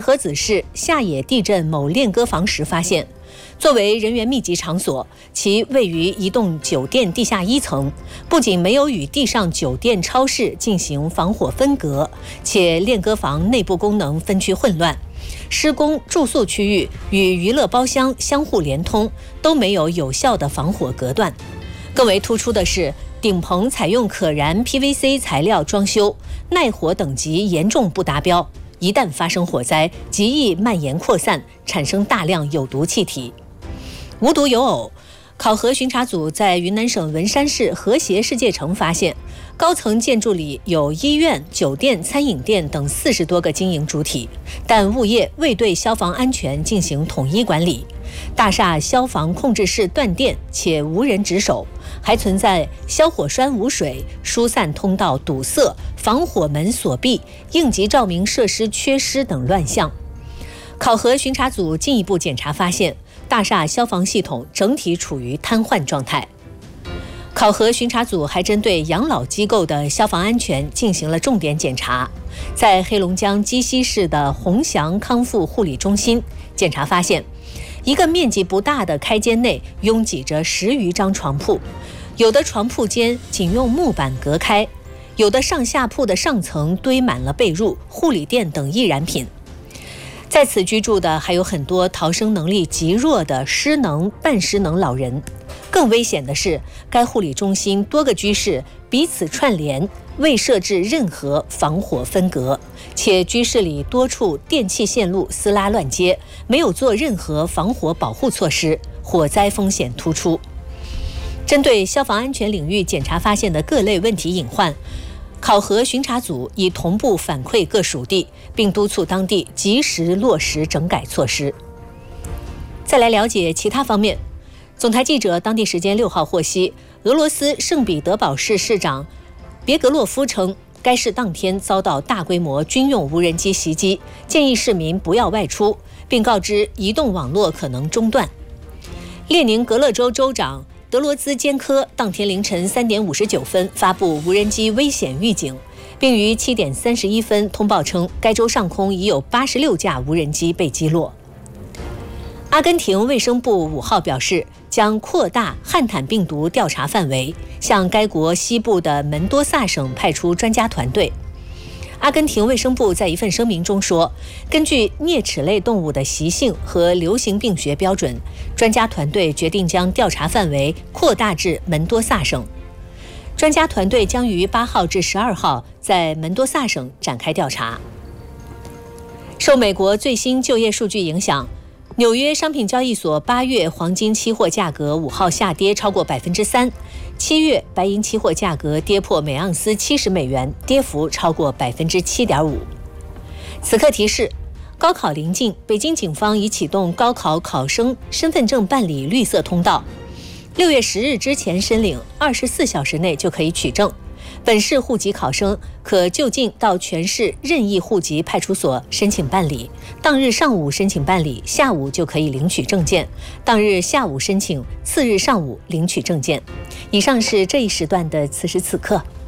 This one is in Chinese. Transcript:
河子市下野地镇某练歌房时发现，作为人员密集场所，其位于一栋酒店地下1层，不仅没有与地上酒店、超市进行防火分隔，且练歌房内部功能分区混乱，施工住宿区域与娱乐包厢相互连通，都没有有效的防火隔断。更为突出的是，顶棚采用可燃 PVC 材料装修，耐火等级严重不达标，一旦发生火灾，极易蔓延扩散，产生大量有毒气体。无独有偶，考核巡查组在云南省文山市和谐世界城发现，高层建筑里有医院、酒店、餐饮店等40多个经营主体，但物业未对消防安全进行统一管理，大厦消防控制室断电且无人值守，还存在消火栓无水、疏散通道堵塞、防火门锁闭、应急照明设施缺失等乱象。考核巡查组进一步检查发现，大厦消防系统整体处于瘫痪状态。考核巡查组还针对养老机构的消防安全进行了重点检查。在黑龙江鸡西市的鸿祥康复护理中心，检查发现，一个面积不大的开间内拥挤着10余张床铺，有的床铺间仅用木板隔开，有的上下铺的上层堆满了被褥、护理垫等易燃品。在此居住的还有很多逃生能力极弱的失能、半失能老人。更危险的是，该护理中心多个居室彼此串联，未设置任何防火分隔，且居室里多处电气线路撕拉乱接，没有做任何防火保护措施，火灾风险突出。针对消防安全领域检查发现的各类问题隐患，考核巡查组已同步反馈各属地，并督促当地及时落实整改措施。再来了解其他方面，总台记者当地时间6号获悉，俄罗斯圣彼得堡市市长别格洛夫称，该市当天遭到大规模军用无人机袭击，建议市民不要外出，并告知移动网络可能中断。列宁格勒州州长德罗兹坚科当天凌晨3点59分发布无人机危险预警，并于7点31分通报称，该州上空已有86架无人机被击落。阿根廷卫生部5号表示，将扩大汉坦病毒调查范围，向该国西部的门多萨省派出专家团队。阿根廷卫生部在一份声明中说，根据啮齿类动物的习性和流行病学标准，专家团队决定将调查范围扩大至门多萨省。专家团队将于8号至12号在门多萨省展开调查。受美国最新就业数据影响，纽约商品交易所8月黄金期货价格5号下跌超过 3%， 7月白银期货价格跌破每盎司70美元，跌幅超过 7.5%。 此刻提示，高考临近，北京警方已启动高考考生身份证办理绿色通道，6月10日之前申领，24小时内就可以取证。本市户籍考生可就近到全市任意户籍派出所申请办理，当日上午申请办理，下午就可以领取证件，当日下午申请，次日上午领取证件。以上是这一时段的此时此刻。